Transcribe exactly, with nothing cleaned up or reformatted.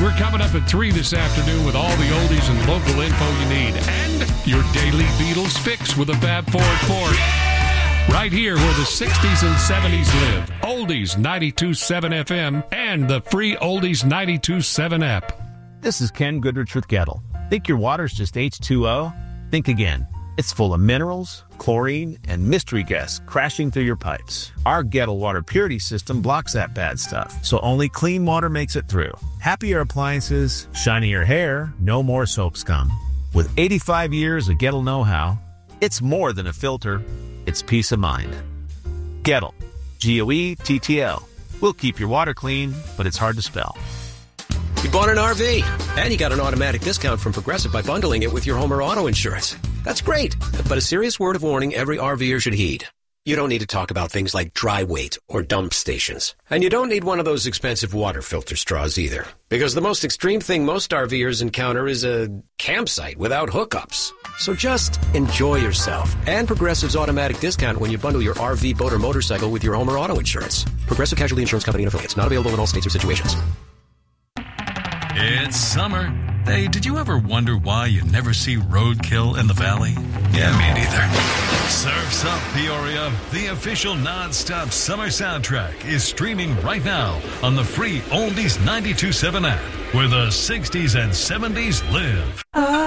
We're coming up at three this afternoon with all the oldies and local info you need. And your daily Beatles fix with a Fab Four at four. Yeah! Right here where the sixties and seventies live. Oldies ninety-two point seven F M and the free Oldies ninety-two point seven app. This is Ken Goodrich with Gettle. Think your water's just H two O? Think again. It's full of minerals, chlorine, and mystery guests crashing through your pipes. Our Gettle water purity system blocks that bad stuff, so only clean water makes it through. Happier appliances, shinier hair, no more soap scum. With eighty-five years of Gettle know-how, it's more than a filter, it's peace of mind. Gettle. G O E T T L. We'll keep your water clean, but it's hard to spell. You bought an R V, and you got an automatic discount from Progressive by bundling it with your home or auto insurance. That's great, but a serious word of warning every RVer should heed. You don't need to talk about things like dry weight or dump stations. And you don't need one of those expensive water filter straws either. Because the most extreme thing most RVers encounter is a campsite without hookups. So just enjoy yourself and Progressive's automatic discount when you bundle your R V, boat, or motorcycle with your home or auto insurance. Progressive Casualty Insurance Company and affiliates. Not available in all states or situations. It's summer. Hey, did you ever wonder why you never see roadkill in the valley? Yeah, me neither. Surf's Up Peoria, the official non-stop summer soundtrack, is streaming right now on the free Oldies ninety-two point seven app, where the sixties and seventies live.